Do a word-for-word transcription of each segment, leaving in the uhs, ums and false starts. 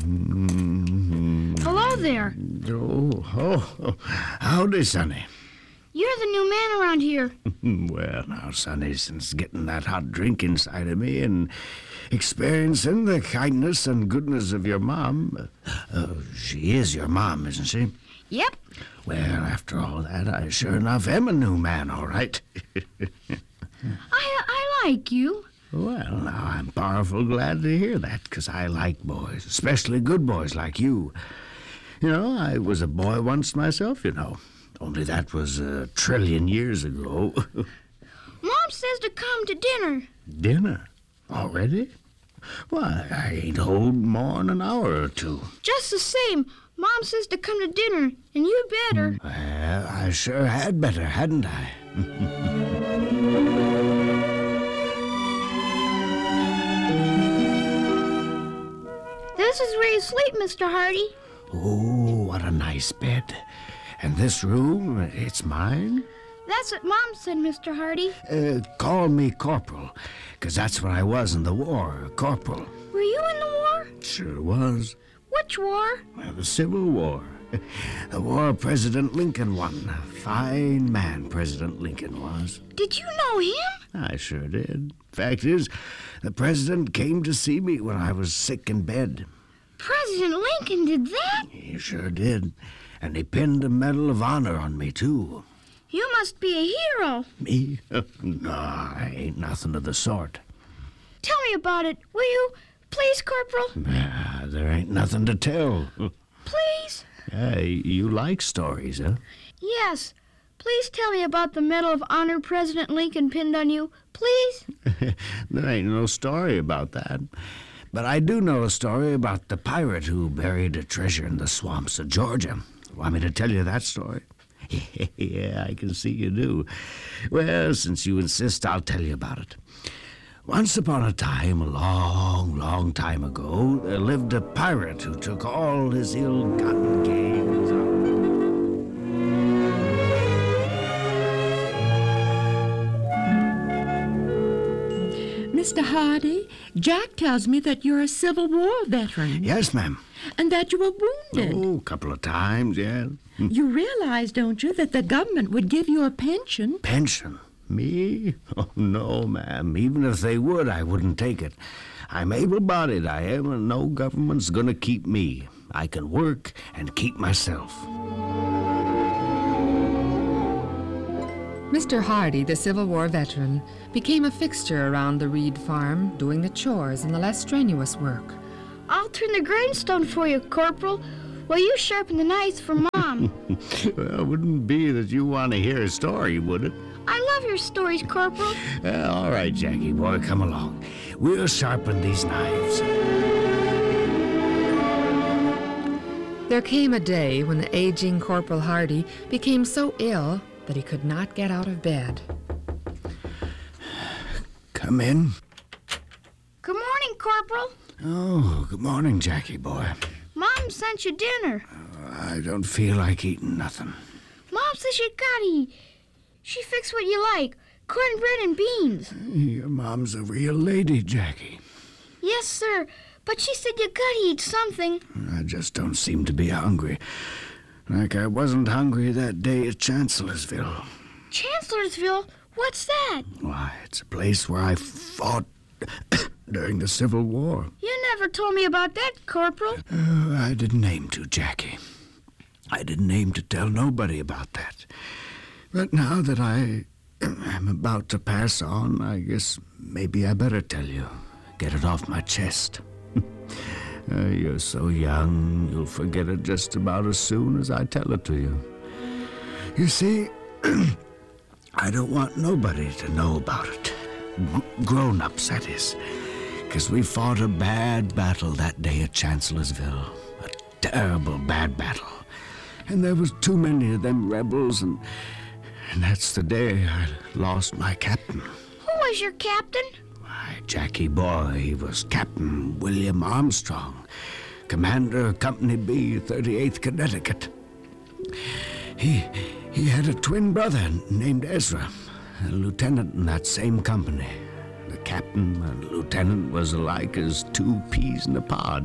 Mm-hmm. Hello there. Oh, oh, howdy, Sonny. You're the new man around here. Well, now, Sonny, since getting that hot drink inside of me and experiencing the kindness and goodness of your mom, uh, she is your mom, isn't she? Yep. Well, after all that, I sure enough am a new man, all right. I I like you. Well, now, I'm powerful glad to hear that, 'cause I like boys, especially good boys like you. You know, I was a boy once myself, you know. Only that was a trillion years ago. Mom says to come to dinner. Dinner? Already? Why, I ain't hold more'n an hour or two. Just the same, Mom says to come to dinner, and you better. Well, I sure had better, hadn't I? This is where you sleep, Mister Hardy. Oh, what a nice bed. And this room, it's mine? That's what Mom said, Mister Hardy. Uh, call me Corporal, 'cause that's what I was in the war, a corporal. Were you in the war? Sure was. Which war? Well, the Civil War. The war President Lincoln won. Fine man President Lincoln was. Did you know him? I sure did. Fact is, the president came to see me when I was sick in bed. President Lincoln did that? He sure did. And he pinned a Medal of Honor on me, too. You must be a hero. Me? No, I ain't nothing of the sort. Tell me about it, will you? Please, Corporal? Ah, there ain't nothing to tell. Please? Hey, you like stories, huh? Yes. Please tell me about the Medal of Honor President Lincoln pinned on you. Please? There ain't no story about that. But I do know a story about the pirate who buried a treasure in the swamps of Georgia. Want me to tell you that story? Yeah, I can see you do. Well, since you insist, I'll tell you about it. Once upon a time, a long, long time ago, there lived a pirate who took all his ill-gotten gains out. Mister Hardy, Jack tells me that you're a Civil War veteran. Yes, ma'am. And that you were wounded. Oh, a couple of times, yeah. You realize, don't you, that the government would give you a pension? Pension? Me? Oh, no, ma'am. Even if they would, I wouldn't take it. I'm able-bodied, I am, and no government's gonna keep me. I can work and keep myself. Mister Hardy, the Civil War veteran, became a fixture around the Reed farm, doing the chores and the less strenuous work. I'll turn the grindstone for you, Corporal, while you sharpen the knives for Mom. Well, it wouldn't be that you want to hear a story, would it? I love your stories, Corporal. Uh, all right, Jackie boy, come along. We'll sharpen these knives. There came a day when the aging Corporal Hardy became so ill that he could not get out of bed. Come in. Good morning, Corporal. Oh, good morning, Jackie boy. Mom sent you dinner. Uh, I don't feel like eating nothing. Mom says you gotta eat. She fixed what you like, cornbread and beans. Your mom's a real lady, Jackie. Yes, sir, but she said you gotta eat something. I just don't seem to be hungry. Like I wasn't hungry that day at Chancellorsville. Chancellorsville? What's that? Why, it's a place where I fought during the Civil War. You never told me about that, Corporal. Uh, I didn't aim to, Jackie. I didn't aim to tell nobody about that. But now that I am about to pass on, I guess maybe I better tell you. Get it off my chest. uh, you're so young, you'll forget it just about as soon as I tell it to you. You see, I don't want nobody to know about it. G- grown-ups, that is. Because we fought a bad battle that day at Chancellorsville. A terrible bad battle. And there was too many of them rebels, and, and that's the day I lost my captain. Who was your captain? Why, Jackie boy, he was Captain William Armstrong, commander of Company B, thirty-eighth Connecticut. He, he had a twin brother named Ezra, a lieutenant in that same company. The captain and lieutenant was alike as two peas in a pod.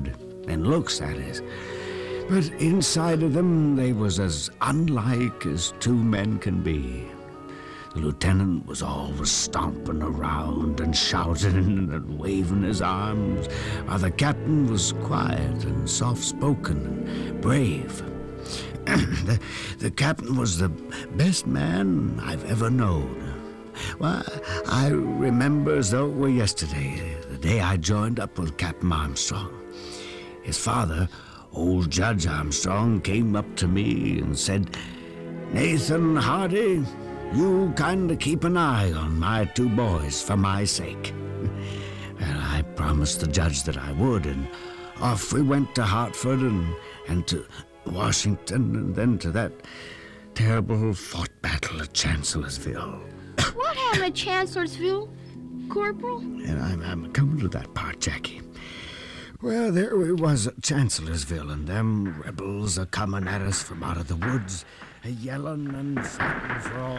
In looks, that is. But inside of them, they was as unlike as two men can be. The lieutenant was always stomping around and shouting and waving his arms, while the captain was quiet and soft-spoken and brave. the, the captain was the best man I've ever known. Well, I remember as though it were yesterday, the day I joined up with Captain Armstrong. His father, old Judge Armstrong, came up to me and said, "Nathan Hardy, you kind of keep an eye on my two boys for my sake." Well, I promised the judge that I would, and off we went to Hartford and, and to Washington, and then to that terrible fought battle at Chancellorsville. What happened at Chancellorsville, Corporal? And I'm, I'm coming to that part, Jackie. Well, there we was at Chancellorsville, and them rebels a coming at us from out of the woods, a yelling and fighting for all.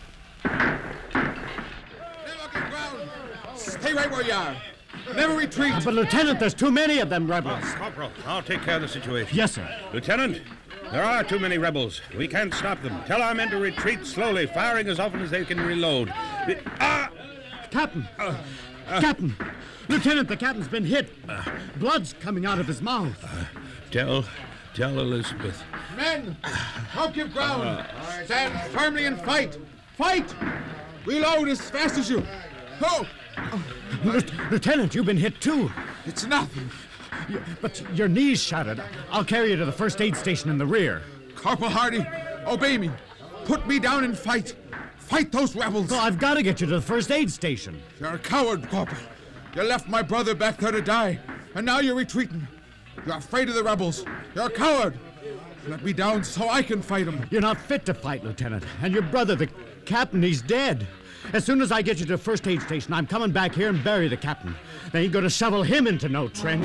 Never get ground. Stay right where you are. Never retreat. But, Lieutenant, there's too many of them rebels. Corporal, I'll take care of the situation. Yes, sir. Lieutenant, there are too many rebels. We can't stop them. Tell our men to retreat slowly, firing as often as they can reload. The- ah! Captain! Uh, uh, Captain! Lieutenant, the captain's been hit. Uh, Blood's coming out of his mouth. Uh, tell, tell Elizabeth. Men, don't give ground. Stand firmly and fight. Fight! Reload as fast as you. Go! Lieutenant, you've been hit too. It's nothing. You, but your knee's shattered. I'll carry you to the first aid station in the rear. Corporal Hardy, obey me. Put me down and fight. Fight those rebels. Well, I've got to get you to the first aid station. You're a coward, Corporal. You left my brother back there to die, and now you're retreating. You're afraid of the rebels. You're a coward. Let me down so I can fight them. You're not fit to fight, Lieutenant. And your brother, the captain, he's dead. As soon as I get you to the first aid station, I'm coming back here and bury the captain. They ain't going to shovel him into no trench.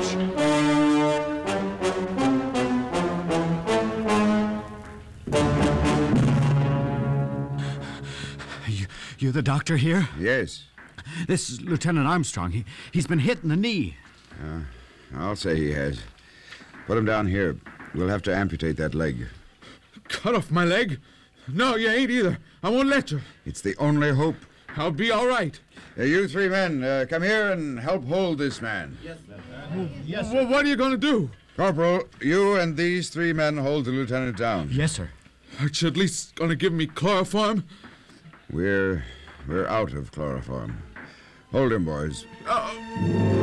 You, you the doctor here? Yes. This is Lieutenant Armstrong. He, he's been hit in the knee. Uh, I'll say he has. Put him down here. We'll have to amputate that leg. Cut off my leg? No, you ain't either. I won't let you. It's the only hope. I'll be all right. Uh, you three men, uh, come here and help hold this man. Yes, sir. Yes, sir. Well, what are you going to do? Corporal, you and these three men hold the lieutenant down. Yes, sir. Aren't you at least going to give me chloroform? We're... we're out of chloroform. Hold him, boys. Uh,